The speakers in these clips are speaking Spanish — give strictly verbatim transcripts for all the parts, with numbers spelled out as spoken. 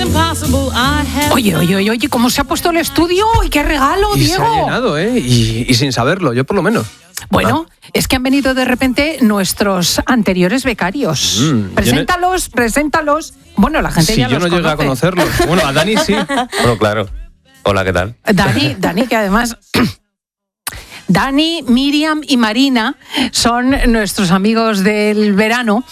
Oye, oye, oye, oye, ¿cómo se ha puesto el estudio? ¡Y qué regalo, y Diego! Se ha llenado, ¿eh? Y, y sin saberlo, yo por lo menos. Bueno, ah. es que han venido de repente nuestros anteriores becarios. Mm, preséntalos, no... preséntalos. Bueno, la gente sí, ya los conoce. Sí, yo no llegué a conocerlos. Bueno, a Dani sí. Bueno, claro. Hola, ¿qué tal? Dani, Dani, que además... Dani, Miriam y Marina son nuestros amigos del verano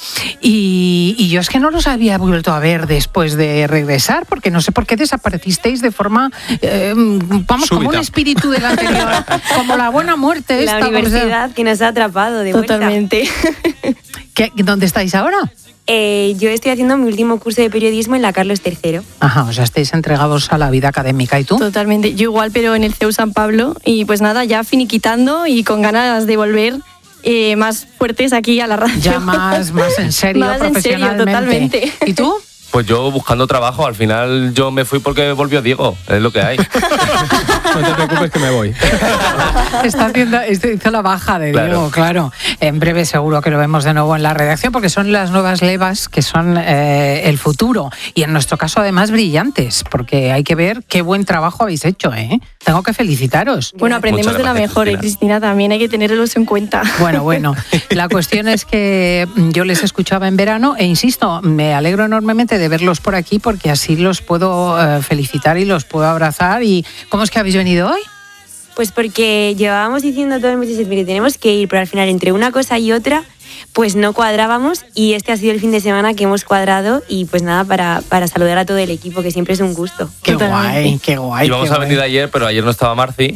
y, y yo es que no los había vuelto a ver después de regresar porque no sé por qué desaparecisteis de forma, eh, vamos, súbita. Como un espíritu del anterior, como la buena muerte. La esta, universidad pues, que nos ha atrapado de vuelta. Totalmente. ¿Qué, ¿Dónde estáis ahora? Eh, yo estoy haciendo mi último curso de periodismo en la Carlos tercero. Ajá, o sea, estáis entregados a la vida académica. ¿Y tú? Totalmente, yo igual, pero en el C E U San Pablo. Y pues nada, ya finiquitando y con ganas de volver eh, más fuertes aquí a la radio. Ya más, más en serio, más profesionalmente. En serio, totalmente. ¿Y tú? Pues yo buscando trabajo, al final yo me fui porque volvió Diego, es lo que hay. No te preocupes que me voy. Está haciendo, hizo la baja de claro. Diego, claro. En breve seguro que lo vemos de nuevo en la redacción porque son las nuevas levas que son eh, el futuro. Y en nuestro caso además brillantes, porque hay que ver qué buen trabajo habéis hecho, ¿eh? Tengo que felicitaros. Bueno, aprendemos de la mejor, Cristina. ¿eh, Cristina? También hay que tenerlos en cuenta. Bueno, bueno. La cuestión es que yo les escuchaba en verano e insisto, me alegro enormemente de verlos por aquí porque así los puedo eh, felicitar y los puedo abrazar. ¿Y cómo es que habéis venido hoy? Pues porque llevábamos diciendo todos los meses que tenemos que ir, pero al final entre una cosa y otra pues no cuadrábamos y este ha sido el fin de semana que hemos cuadrado y pues nada, para, para saludar a todo el equipo, que siempre es un gusto. Qué guay, qué guay. Íbamos qué a venir guay. ayer, pero ayer no estaba Marci.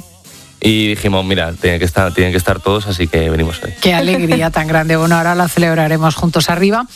Y dijimos, mira, tienen que estar, tienen que estar todos, así que venimos hoy. Qué alegría tan grande. Bueno, ahora la celebraremos juntos arriba.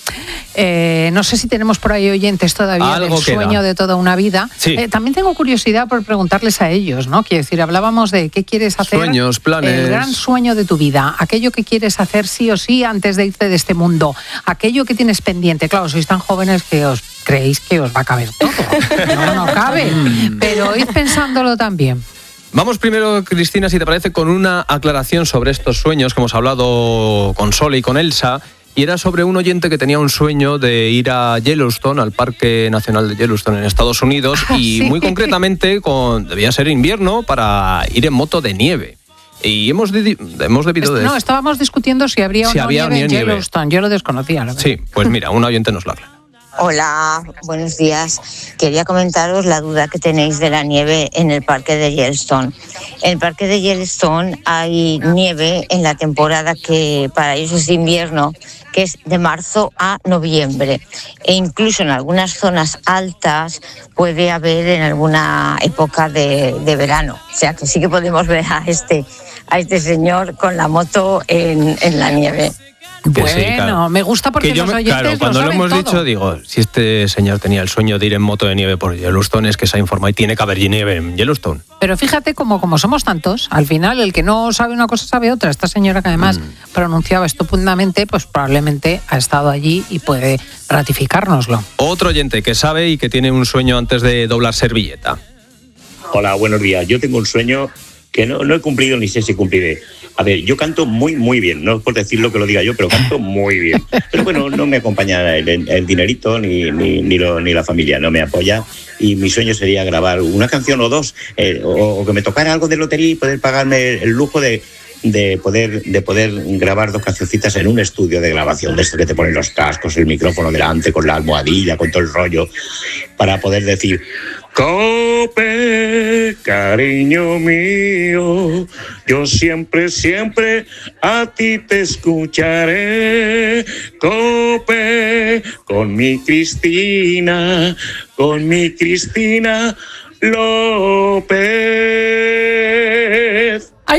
Eh, no sé si tenemos por ahí oyentes todavía Algo del queda. Sueño de toda una vida. Sí. Eh, también tengo curiosidad por preguntarles a ellos, ¿no? Quiero decir, hablábamos de qué quieres hacer. Sueños, planes. El gran sueño de tu vida. Aquello que quieres hacer sí o sí antes de irte de este mundo. Aquello que tienes pendiente. Claro, sois tan jóvenes que os creéis que os va a caber todo. No, no cabe. Pero id pensándolo también. Vamos primero, Cristina, si te parece, con una aclaración sobre estos sueños que hemos hablado con Sole y con Elsa. Y era sobre un oyente que tenía un sueño de ir a Yellowstone, al Parque Nacional de Yellowstone en Estados Unidos, Ah, y sí. muy concretamente con, debía ser invierno para ir en moto de nieve. Y hemos, de, hemos debido de... No, estábamos discutiendo si habría o Si no había nieve en nieve. Yellowstone. Yo lo desconocía, la verdad. Sí, pues mira, un oyente nos lo aclara. Hola, buenos días. Quería comentaros la duda que tenéis de la nieve en el parque de Yellowstone. En el parque de Yellowstone hay nieve en la temporada que para ellos es de invierno, que es de marzo a noviembre. E incluso en algunas zonas altas puede haber en alguna época de, de verano. O sea que sí que podemos ver a este, a este señor con la moto en, en la nieve. Que Bueno, sí, claro. me gusta porque Que yo los me- oyentes claro, cuando lo lo saben hemos todo. dicho, digo, si este señor tenía el sueño de ir en moto de nieve por Yellowstone, es que se ha informado y tiene que haber nieve en Yellowstone. Pero fíjate, como, como somos tantos, al final el que no sabe una cosa sabe otra. Esta señora que además mm. pronunciaba estupendamente, pues probablemente ha estado allí y puede ratificárnoslo. Otro oyente que sabe y que tiene un sueño antes de doblar servilleta. Hola, buenos días. Yo tengo un sueño que no, no he cumplido ni sé si cumpliré. A ver, yo canto muy, muy bien. No es por decirlo que lo diga yo, pero canto muy bien. Pero bueno, no me acompaña el, el dinerito ni, ni, ni, lo, ni la familia, no me apoya. Y mi sueño sería grabar una canción o dos, eh, o, o que me tocara algo de lotería y poder pagarme el lujo de, de, poder, de poder grabar dos cancioncitas en un estudio de grabación, de esto que te ponen los cascos, el micrófono delante, con la almohadilla, con todo el rollo, para poder decir... Cope, cariño mío, yo siempre, siempre a ti te escucharé. Cope, con mi Cristina, con mi Cristina López.